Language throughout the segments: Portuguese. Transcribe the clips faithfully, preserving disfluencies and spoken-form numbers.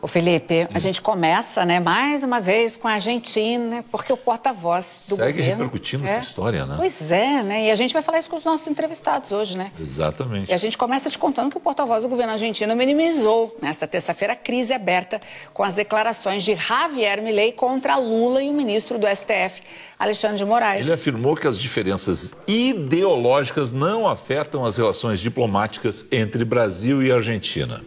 O Felipe, a gente começa, né, mais uma vez com a Argentina, porque o porta-voz do Segue governo... repercutindo é, essa história, né? Pois é, né? E a gente vai falar isso com os nossos entrevistados hoje, né? Exatamente. E a gente começa te contando que o porta-voz do governo argentino minimizou, nesta terça-feira, a crise aberta com as declarações de Javier Milei contra Lula e o ministro do S T F, Alexandre de Moraes. Ele afirmou que as diferenças ideológicas não afetam as relações diplomáticas entre Brasil e Argentina.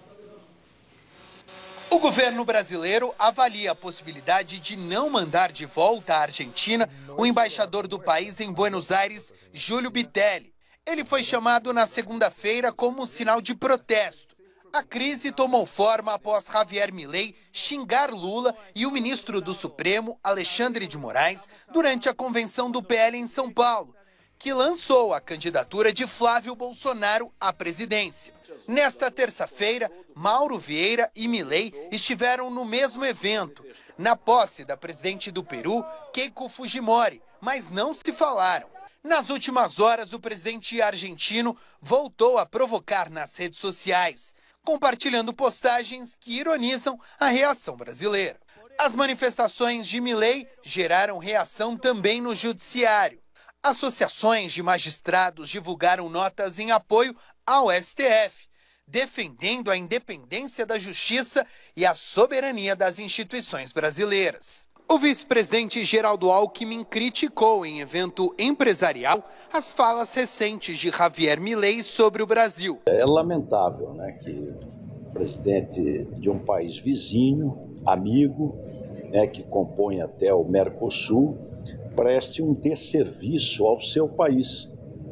O governo brasileiro avalia a possibilidade de não mandar de volta à Argentina o embaixador do país em Buenos Aires, Júlio Bitelli. Ele foi chamado na segunda-feira como um sinal de protesto. A crise tomou forma após Javier Milei xingar Lula e o ministro do Supremo, Alexandre de Moraes, durante a convenção do P L em São Paulo, que lançou a candidatura de Flávio Bolsonaro à presidência. Nesta terça-feira, Mauro Vieira e Milei estiveram no mesmo evento, na posse da presidente do Peru, Keiko Fujimori, mas não se falaram. Nas últimas horas, o presidente argentino voltou a provocar nas redes sociais, compartilhando postagens que ironizam a reação brasileira. As manifestações de Milei geraram reação também no judiciário. Associações de magistrados divulgaram notas em apoio ao S T F, defendendo a independência da justiça e a soberania das instituições brasileiras. O vice-presidente Geraldo Alckmin criticou em evento empresarial as falas recentes de Javier Milei sobre o Brasil. É lamentável, né, que o presidente de um país vizinho, amigo, né, que compõe até o Mercosul, preste um desserviço ao seu país,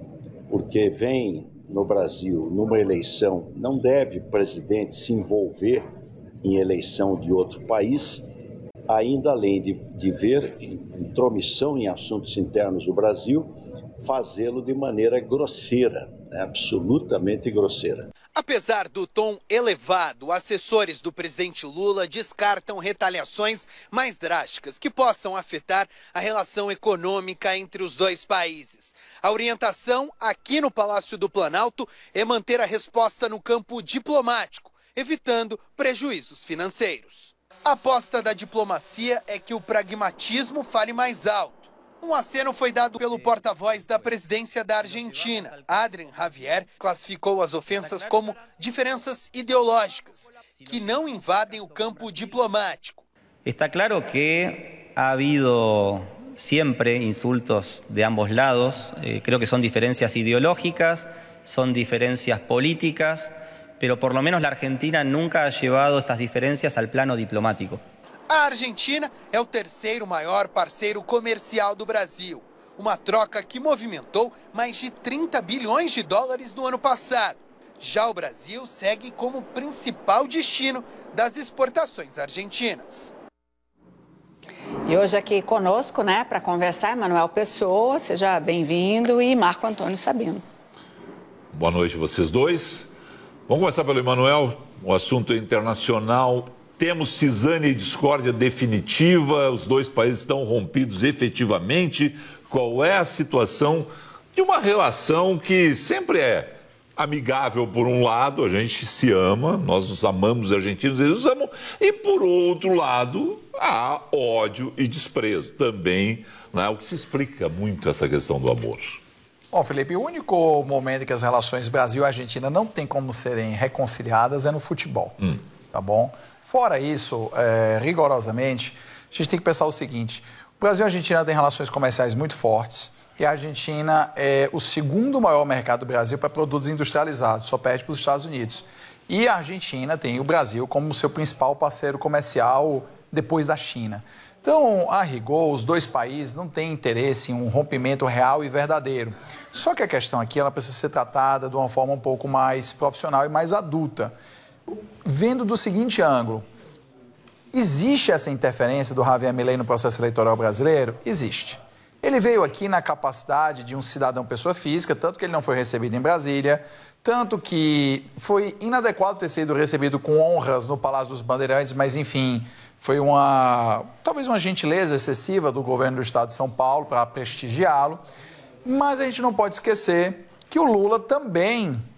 porque vem no Brasil, numa eleição, não deve presidente se envolver em eleição de outro país, ainda além de, de ver intromissão em assuntos internos do Brasil, fazê-lo de maneira grosseira, né, absolutamente grosseira. Apesar do tom elevado, assessores do presidente Lula descartam retaliações mais drásticas que possam afetar a relação econômica entre os dois países. A orientação aqui no Palácio do Planalto é manter a resposta no campo diplomático, evitando prejuízos financeiros. A aposta da diplomacia é que o pragmatismo fale mais alto. Um aceno foi dado pelo porta-voz da presidência da Argentina. Adrián Javier classificou as ofensas como diferenças ideológicas, que não invadem o campo diplomático. Está claro que ha habido siempre insultos de ambos lados. Eh, creo que son diferencias ideológicas, son diferencias políticas, pero por lo menos la Argentina nunca ha llevado estas diferencias al plano diplomático. A Argentina é o terceiro maior parceiro comercial do Brasil, uma troca que movimentou mais de trinta bilhões de dólares no ano passado. Já o Brasil segue como principal destino das exportações argentinas. E hoje aqui conosco, né, para conversar, Emanuel Pessoa, seja bem-vindo, e Marco Antônio Sabino. Boa noite vocês dois. Vamos começar pelo Emanuel, o assunto internacional. Temos cisânia e discórdia definitiva, os dois países estão rompidos efetivamente. Qual é a situação de uma relação que sempre é amigável por um lado, a gente se ama, nós nos amamos, os argentinos, eles nos amam, e por outro lado, há ódio e desprezo também, né? O que se explica muito essa questão do amor. Bom, Felipe, o único momento em que as relações Brasil e Argentina não tem como serem reconciliadas é no futebol, hum. tá bom? Fora isso, é, rigorosamente, a gente tem que pensar o seguinte: o Brasil e a Argentina têm relações comerciais muito fortes e a Argentina é o segundo maior mercado do Brasil para produtos industrializados, só perde para os Estados Unidos. E a Argentina tem o Brasil como seu principal parceiro comercial depois da China. Então, a rigor, os dois países não têm interesse em um rompimento real e verdadeiro. Só que a questão aqui ela precisa ser tratada de uma forma um pouco mais profissional e mais adulta. Vendo do seguinte ângulo, existe essa interferência do Javier Milei no processo eleitoral brasileiro? Existe. Ele veio aqui na capacidade de um cidadão pessoa física, tanto que ele não foi recebido em Brasília, tanto que foi inadequado ter sido recebido com honras no Palácio dos Bandeirantes, mas enfim, foi uma, talvez uma gentileza excessiva do governo do estado de São Paulo para prestigiá-lo. Mas a gente não pode esquecer que o Lula também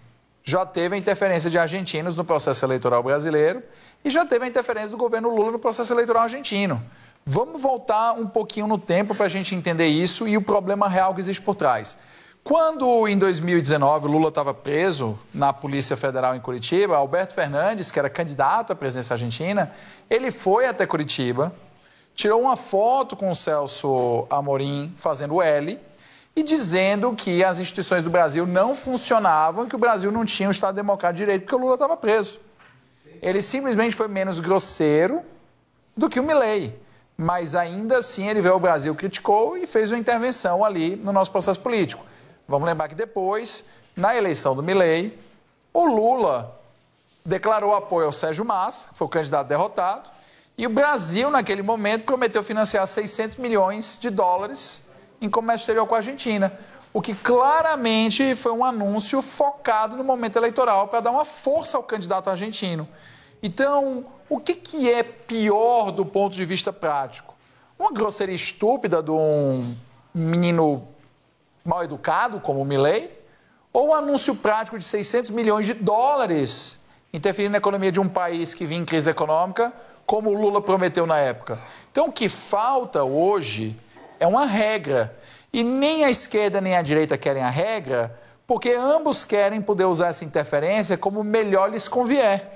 já teve a interferência de argentinos no processo eleitoral brasileiro e já teve a interferência do governo Lula no processo eleitoral argentino. Vamos voltar um pouquinho no tempo para a gente entender isso e o problema real que existe por trás. Quando, em dois mil e dezenove, o Lula estava preso na Polícia Federal em Curitiba, Alberto Fernandes, que era candidato à presidência argentina, ele foi até Curitiba, tirou uma foto com o Celso Amorim fazendo L e dizendo que as instituições do Brasil não funcionavam e que o Brasil não tinha um Estado Democrático de Direito porque o Lula estava preso. Ele simplesmente foi menos grosseiro do que o Milei, mas ainda assim ele veio ao Brasil, criticou e fez uma intervenção ali no nosso processo político. Vamos lembrar que depois, na eleição do Milei, o Lula declarou apoio ao Sérgio Massa, que foi o candidato derrotado, e o Brasil, naquele momento, prometeu financiar seiscentos milhões de dólares em comércio exterior com a Argentina, o que claramente foi um anúncio focado no momento eleitoral para dar uma força ao candidato argentino. Então, o que, que é pior do ponto de vista prático? Uma grosseria estúpida de um menino mal educado, como o Milei, ou um anúncio prático de seiscentos milhões de dólares interferindo na economia de um país que vinha em crise econômica, como o Lula prometeu na época? Então, o que falta hoje é uma regra. E nem a esquerda nem a direita querem a regra, porque ambos querem poder usar essa interferência como melhor lhes convier.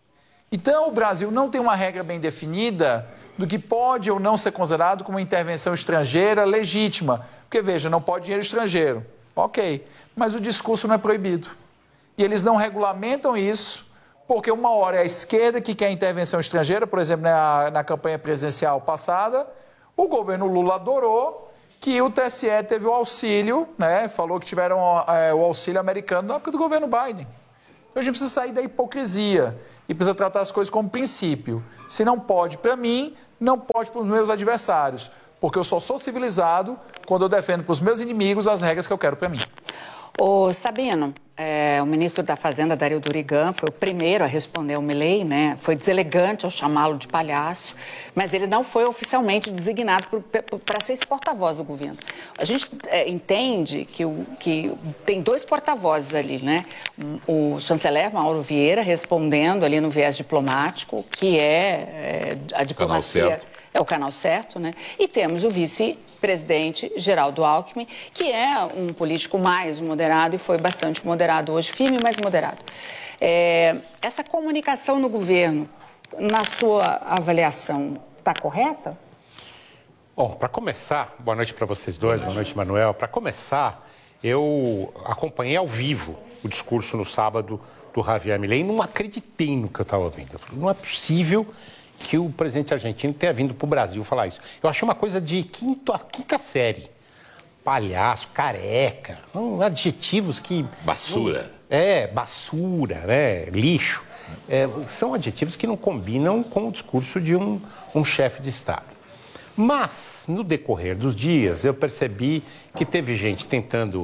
Então, o Brasil não tem uma regra bem definida do que pode ou não ser considerado como intervenção estrangeira legítima. Porque, veja, não pode dinheiro estrangeiro. Ok, mas o discurso não é proibido. E eles não regulamentam isso, porque uma hora é a esquerda que quer intervenção estrangeira, por exemplo, na, na campanha presidencial passada, o governo Lula adorou que o T S E teve o auxílio, né, falou que tiveram é, o auxílio americano na época do governo Biden. Então a gente precisa sair da hipocrisia e precisa tratar as coisas como princípio. Se não pode para mim, não pode para os meus adversários, porque eu só sou civilizado quando eu defendo para os meus inimigos as regras que eu quero para mim. Ô, Sabino, é, o ministro da Fazenda, Dario Durigan, foi o primeiro a responder ao Milei, né? Foi deselegante ao chamá-lo de palhaço, mas ele não foi oficialmente designado para ser esse porta-voz do governo. A gente é, entende que, o, que tem dois porta-vozes ali, né? O chanceler Mauro Vieira respondendo ali no viés diplomático, que é, é a diplomacia... É o canal certo, né? E temos o vice-presidente Geraldo Alckmin, que é um político mais moderado e foi bastante moderado hoje, firme, mas moderado. É, essa comunicação no governo, na sua avaliação, está correta? Bom, para começar, boa noite para vocês dois, boa noite, Manuel. Para começar, eu acompanhei ao vivo o discurso no sábado do Javier Milei e não acreditei no que eu estava ouvindo. Eu falei, não é possível que o presidente argentino tenha vindo para o Brasil falar isso. Eu achei uma coisa de quinto, quinta série. Palhaço, careca, não, adjetivos que... Basura. Não, é, basura, né? Lixo. É, são adjetivos que não combinam com o discurso de um, um chefe de Estado. Mas, no decorrer dos dias, eu percebi que teve gente tentando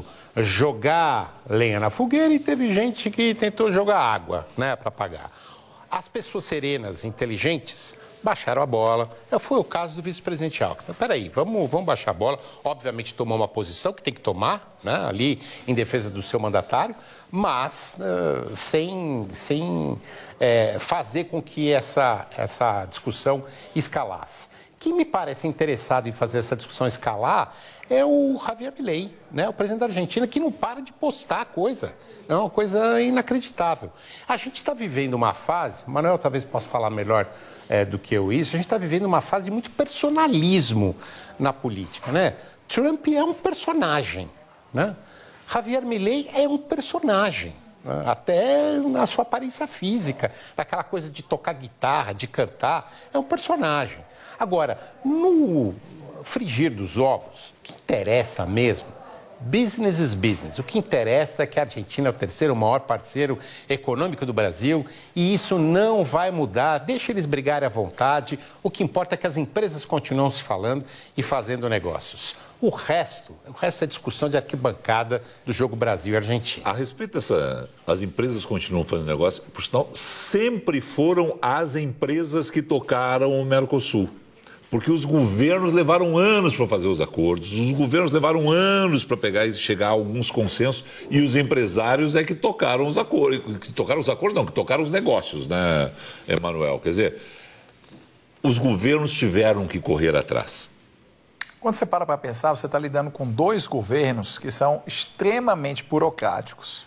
jogar lenha na fogueira e teve gente que tentou jogar água, né, para apagar. As pessoas serenas, inteligentes, baixaram a bola. Foi o caso do vice-presidente Alckmin. Peraí, vamos, vamos baixar a bola. Obviamente tomou uma posição que tem que tomar, né, ali em defesa do seu mandatário, mas uh, sem, sem é, fazer com que essa, essa discussão escalasse. Quem me parece interessado em fazer essa discussão escalar é o Javier Milei, né? O presidente da Argentina, que não para de postar coisa. É uma coisa inacreditável. A gente está vivendo uma fase, o Manuel talvez possa falar melhor é, do que eu isso, a gente está vivendo uma fase de muito personalismo na política, né? Trump é um personagem, né? Javier Milei é um personagem, né? Até na sua aparência física, naquela coisa de tocar guitarra, de cantar, é um personagem. Agora, no frigir dos ovos, o que interessa mesmo, business is business. O que interessa é que a Argentina é o terceiro maior parceiro econômico do Brasil e isso não vai mudar. Deixa eles brigarem à vontade. O que importa é que as empresas continuam se falando e fazendo negócios. O resto, o resto é discussão de arquibancada do jogo Brasil e Argentina. A respeito dessa, as empresas continuam fazendo negócio, por sinal, sempre foram as empresas que tocaram o Mercosul. Porque os governos levaram anos para fazer os acordos, os governos levaram anos para pegar e chegar a alguns consensos, e os empresários é que tocaram os acordos, que tocaram os acordos não, que tocaram os negócios, né, Emanuel? Quer dizer, os governos tiveram que correr atrás. Quando você para para pensar, você está lidando com dois governos que são extremamente burocráticos,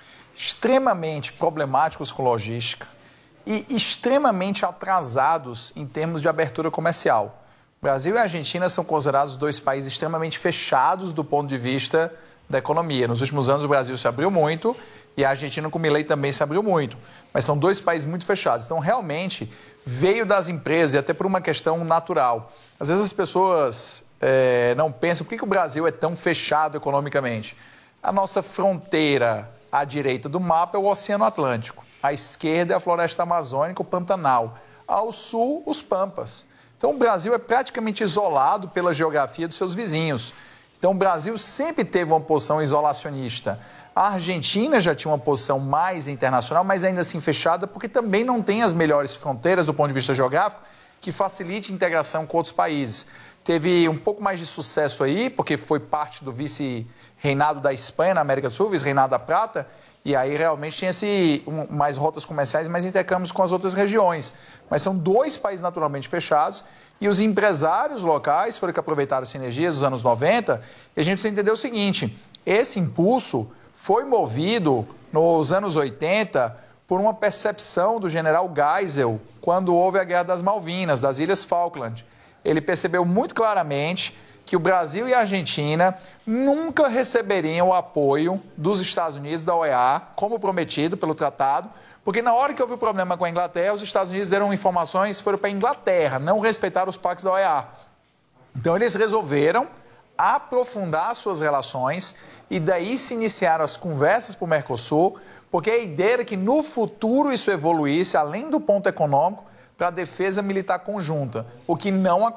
extremamente problemáticos com logística e extremamente atrasados em termos de abertura comercial. O Brasil e a Argentina são considerados dois países extremamente fechados do ponto de vista da economia. Nos últimos anos o Brasil se abriu muito e a Argentina com Milei também se abriu muito, mas são dois países muito fechados. Então realmente veio das empresas e até por uma questão natural. Às vezes as pessoas é, não pensam por que, que o Brasil é tão fechado economicamente. A nossa fronteira à direita do mapa é o Oceano Atlântico. À esquerda é a floresta amazônica, o Pantanal. Ao sul, os Pampas. Então, o Brasil é praticamente isolado pela geografia dos seus vizinhos. Então, o Brasil sempre teve uma posição isolacionista. A Argentina já tinha uma posição mais internacional, mas ainda assim fechada, porque também não tem as melhores fronteiras do ponto de vista geográfico que facilite a integração com outros países. Teve um pouco mais de sucesso aí, porque foi parte do vice-reinado da Espanha na América do Sul, vice-reinado da Prata, e aí realmente tinha esse, um, mais rotas comerciais, mais intercâmbios com as outras regiões. Mas são dois países naturalmente fechados e os empresários locais foram que aproveitaram sinergias dos anos noventa. E a gente precisa entender o seguinte, esse impulso foi movido nos anos oitenta por uma percepção do general Geisel quando houve a Guerra das Malvinas, das Ilhas Falkland. Ele percebeu muito claramente que o Brasil e a Argentina nunca receberiam o apoio dos Estados Unidos, da O E A, como prometido pelo tratado, porque na hora que houve o problema com a Inglaterra, os Estados Unidos deram informações, foram para a Inglaterra, não respeitaram os pactos da O E A. Então eles resolveram aprofundar suas relações e daí se iniciaram as conversas para o Mercosul, porque a ideia era que no futuro isso evoluísse, além do ponto econômico, para a defesa militar conjunta, o que não aconteceu.